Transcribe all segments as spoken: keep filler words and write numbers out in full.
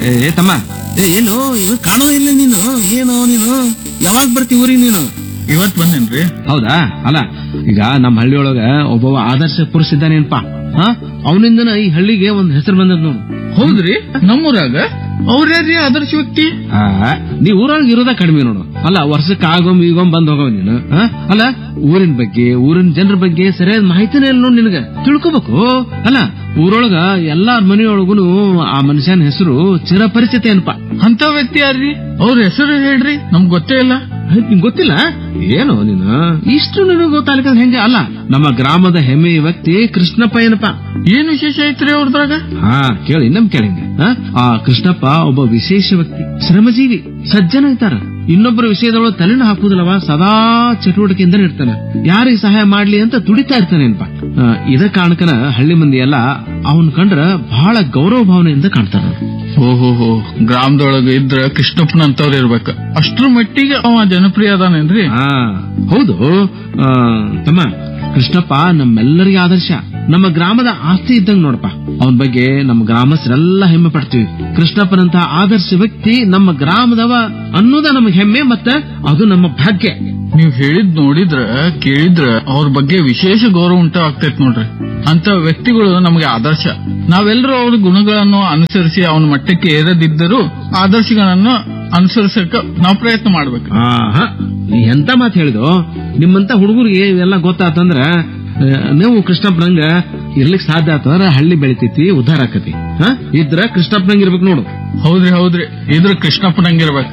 ಏ ತಮ್ಮ, ಏ ಏನು ಇವ ಕಾಣೋ ಇಲ್ಲ ನೀನು? ಏನೋ ನೀನು ಯಾವಾಗ ಬರ್ತಿ ಊರಿಗೆ ನೀನು? ಇವತ್ ಬಂದೇನ್ರಿ. ಹೌದಾ? ಅಲ್ಲ, ಈಗ ನಮ್ಮ ಹಳ್ಳಿಯೊಳಗ ಒಬ್ಬ ಆದರ್ಶ ಪುರುಷ ಇದ್ದಾನೇನ್ಪಾ, ಹಾ ಅವನಿಂದನ ಈ ಹಳ್ಳಿಗೆ ಒಂದ್ ಹೆಸರು ಬಂದದ್ ನೋಡು. ಹೌದ್ರಿ? ನಮ್ಮೂರಾಗ ಅವ್ರ್ಯಾರ್ರಿ ಆದರ್ಶ ವ್ಯಕ್ತಿ? ನೀ ಊರೊಳಗೆ ಇರೋದ ಕಡಿಮೆ ನೋಡು. ಅಲ್ಲ, ವರ್ಷಕ್ಕೆ ಆಗೊಮ್ ಈಗೊಮ್ ಬಂದ್ ಹೋಗವ್ ನೀನು. ಅಲ್ಲ, ಊರಿನ ಬಗ್ಗೆ ಊರಿನ ಜನರ ಬಗ್ಗೆ ಸರಿಯಾದ ಮಾಹಿತಿನೇ ಇಲ್ಲ ನೋಡಿ ನಿನಗ. ತಿಳ್ಕೊಬೇಕು. ಅಲ್ಲ, ಊರೊಳಗ ಎಲ್ಲಾರ ಮನೆಯೊಳಗುನು ಆ ಮನುಷ್ಯನ ಹೆಸರು ಚಿರಪರಿಚಿತ ಏನಪಾ. ಅಂತ ವ್ಯಕ್ತಿ ಯಾರ್ರಿ? ಅವ್ರ ಹೆಸರು ಹೇಳ್ರಿ, ನಮ್ಗ್ ಗೊತ್ತೇ ಇಲ್ಲ. ನಿಂಗ್ ಗೊತ್ತಿಲ್ಲ? ಏನು ನೀನು ಇಷ್ಟು ನಿನಗೆ ಗೊತ್ತಾಗ್ಲಿಕ್ಕ ಹೆಂಗೆ? ಅಲ್ಲ, ನಮ್ಮ ಗ್ರಾಮದ ಹೆಮ್ಮೆಯ ವ್ಯಕ್ತಿ ಕೃಷ್ಣಪ್ಪ ಏನಪ್ಪಾ. ಏನ್ ವಿಶೇಷ ಐತ್ರಿ ಅವ್ರದ್ರಾಗ? ಹಾ ಕೇಳಿ, ನಮ್ ಕೇಳಿಂಗ ಆ ಕೃಷ್ಣಪ್ಪ ಒಬ್ಬ ವಿಶೇಷ ವ್ಯಕ್ತಿ, ಶ್ರಮಜೀವಿ, ಸಜ್ಜನ ಇರ್ತಾರ. ಇನ್ನೊಬ್ಬರ ವಿಷಯದೊಳಗೆ ತಲೆನ ಹಾಕುದಿಲ್ಲವ, ಸದಾ ಚಟುವಟಿಕೆಯಿಂದ ಇರ್ತಾನೆ. ಯಾರಿಗೆ ಸಹಾಯ ಮಾಡ್ಲಿ ಅಂತ ದುಡಿತಾ ಇರ್ತಾನೆನ್ಪ. ಇದ ಕಾರಣಕ್ಕನ ಹಳ್ಳಿ ಮಂದಿ ಎಲ್ಲ ಅವನ್ ಕಂಡ್ರ ಬಹಳ ಗೌರವ ಭಾವನೆಯಿಂದ ಕಾಣ್ತಾರ. ಓಹೋ, ಗ್ರಾಮದೊಳಗ ಇದ್ರ ಕೃಷ್ಣಪ್ಪನ ಅಂತವ್ರು ಇರ್ಬೇಕ. ಅಷ್ಟ್ರ ಮಟ್ಟಿಗೆ ಅವ ಜನಪ್ರಿಯ ಅದಾನೇನ್ರಿ? ಹಾ ಹೌದು ತಮ್ಮ. ಕೃಷ್ಣಪ್ಪ ನಮ್ಮೆಲ್ಲರಿಗೆ ಆದರ್ಶ, ನಮ್ಮ ಗ್ರಾಮದ ಆಸ್ತಿ ಇದ್ದಂಗ ನೋಡಪ್ಪ. ಅವನ ಬಗ್ಗೆ ನಮ್ಮ ಗ್ರಾಮಸ್ಥರೆಲ್ಲ ಹೆಮ್ಮೆ ಪಡ್ತೀವಿ. ಕೃಷ್ಣಪ್ಪನಂತಹ ಆದರ್ಶ ವ್ಯಕ್ತಿ ನಮ್ಮ ಗ್ರಾಮದವ ಅನ್ನೋದ ನಮಗೆ ಹೆಮ್ಮೆ, ಮತ್ತೆ ಅದು ನಮ್ಮ ಭಾಗ್ಯ. ನೀವ್ ಹೇಳಿದ್ ನೋಡಿದ್ರ ಕೇಳಿದ್ರ ಅವ್ರ ಬಗ್ಗೆ ವಿಶೇಷ ಗೌರವ ಉಂಟ ಆಗ್ತೈತ್ ನೋಡ್ರಿ. ಅಂತ ವ್ಯಕ್ತಿಗಳು ನಮಗೆ ಆದರ್ಶ. ನಾವೆಲ್ಲರೂ ಅವ್ರ ಗುಣಗಳನ್ನು ಅನುಸರಿಸಿ ಅವನ ಮಟ್ಟಕ್ಕೆ ಏರದಿದ್ದರೂ ಆದರ್ಶಗಳನ್ನು ಅನುಸರಿಸಕ ನಾವು ಪ್ರಯತ್ನ ಮಾಡ್ಬೇಕು. ಎಂತ ಮಾತು ಹೇಳಿದು. ನಿಮ್ಮಂತ ಹುಡುಗರಿಗೆ ಇವೆಲ್ಲ ಗೊತ್ತಾತಂದ್ರ ನೀವು ಕೃಷ್ಣಪ್ಪನಂಗ ಇರ್ಲಿಕ್ ಸಾಧ್ಯ ಆತಂದ್ರ ಹಳ್ಳಿ ಬೆಳಿತೈತಿ, ಉದ್ಧಾರ ಆಕತಿ. ಹ ಇದ್ರ ಕೃಷ್ಣಪ್ಪನಂಗ ಇರ್ಬೇಕು ನೋಡು. ಹೌದ್ರಿ ಹೌದ್ರಿ, ಇದ್ರ ಕೃಷ್ಣಪ್ಪನಂಗಿರ್ಬೇಕು.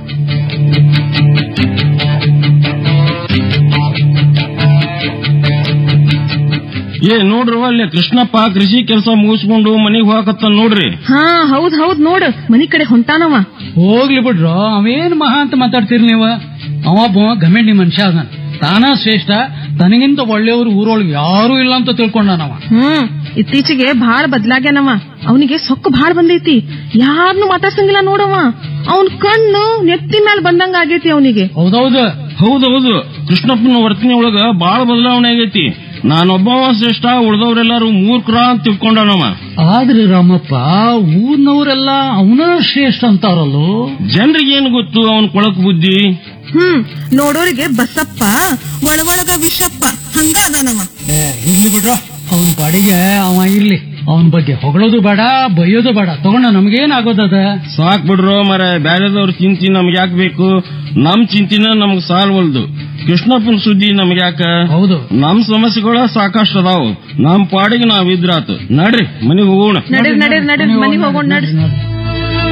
ಏ ನೋಡ್ರವ, ಅಲ್ಲೇ ಕೃಷ್ಣಪ್ಪ ಕೃಷಿ ಕೆಲಸ ಮುಗಿಸ್ಕೊಂಡು ಮನಿಗ್ ಹೋಗಕತ್ತ ನೋಡ್ರಿ. ಹಾ ಹೌದ್ ಹೌದ್ ನೋಡ್, ಮನಿ ಕಡೆ ಹೊಂಟಾನವ. ಹೋಗ್ಲಿ ಬಿಡ್ರು, ಅವೇನ್ ಮಹಾ ಅಂತ ಮಾತಾಡ್ತೀರಿ ನೀವ. ಅವೊಬ್ಬ ಗಮೆಂಡಿ ಮನುಷ್ಯ ಅದಾನ, ತಾನ ಶ್ರೇಷ್ಠ, ತನಗಿಂತ ಒಳ್ಳೆಯವರು ಊರೊಳಗೆ ಯಾರು ಇಲ್ಲ ಅಂತ ತಿಳ್ಕೊಂಡಾನವ. ಹ್ಮ್ ಇತ್ತೀಚೆಗೆ ಬಾಳ ಬದ್ಲಾಗ್ಯಾನವ. ಅವನಿಗೆ ಸೊಕ್ಕು ಬಾಳ ಬಂದೈತಿ, ಯಾರನ್ನು ಮಾತಾಡ್ಸಂಗಿಲ್ಲ ನೋಡವ. ಅವನ್ ಕಣ್ಣು ನೆತ್ತಿ ಮ್ಯಾಲ ಬಂದಂಗ ಆಗೈತಿ ಅವನಿಗೆ. ಹೌದೌದು ಹೌದೌದು, ಕೃಷ್ಣಪ್ಪನ ವರ್ತನೆ ಒಳಗ ಬಾಳ ಬದಲಾವಣೆ ಆಗೈತಿ. ನಾನೊಬ್ಬವ ಶ್ರೇಷ್ಠ, ಉಳ್ದವ್ರೆಲ್ಲಾರು ಮೂರ್ಖರ ಅಂತ ತಿಳ್ಕೊಂಡಾನವ. ಆದ್ರೆ ರಾಮಪ್ಪ, ಊರ್ನವರೆಲ್ಲ ಅವನ ಶ್ರೇಷ್ಠ ಅಂತಾರಲ್ಲೋ. ಜನರಿಗೇನು ಗೊತ್ತು ಅವನ್ ಕೊಳಕ್ ಬುದ್ಧಿ. ಹ್ಮ್ ನೋಡೋರಿಗೆ ಬಸಪ್ಪ, ಒಳಗೊಳಗ ವಿಷಪ್ಪ ಹಂಗ ಅದಾನವ. ಇರ್ಲಿ ಬಿಡ್ರ, ಅವನ್ ಪಾಡಿಗೆ ಅವ ಇರ್ಲಿ. ಅವನ್ ಬಗ್ಗೆ ಹೊಗಳೋದು ಬೇಡ, ಬೈಯೋದು ಬೇಡ. ತಗೊಂಡ ನಮ್ಗೇನ್ ಆಗೋದದ? ಸಾಕ್ ಬಿಡ್ರೋ ಮರ, ಬ್ಯಾರೆದವ್ರ ಚಿಂತಿ ನಮ್ಗೆ ಯಾಕೆ ಬೇಕು? ನಮ್ ಚಿಂತಿನ ನಮ್ಗ್ ಸಾಲ್ವಲ್ದು. ಕೃಷ್ಣಪ್ಪನ ಸುದ್ದಿ ನಮ್ಗೆ ಯಾಕ? ಹೌದು, ನಮ್ ಸಮಸ್ಯೆಗಳ ಸಾಕಷ್ಟು ಅದಾವು. ನಮ್ ಪಾಡಿಗೆ ನಾವ್ ಇದ್ರಾತು. ನಡ್ರಿ ಮನಿಗ್ ಹೋಗೋಣ. ನಡೀರ್ ನಡೀರ್ ನಡೀರ್ ಮನಿಗ್ ಹೋಗೋಣ ನಡ್ರಿ.